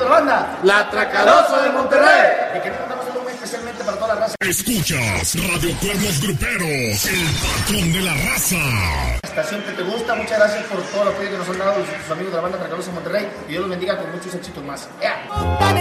de la banda, La Tracalosa de Monterrey. Y que mandamos algo muy especialmente para toda la raza. Escuchas Radio Cuernos Gruperos, el patrón de la raza. Estación que te gusta, muchas gracias por todo el apoyo que nos han dado sus amigos de la banda Tracalosa de Monterrey. Y Dios los bendiga con muchos éxitos más. ¡Ea!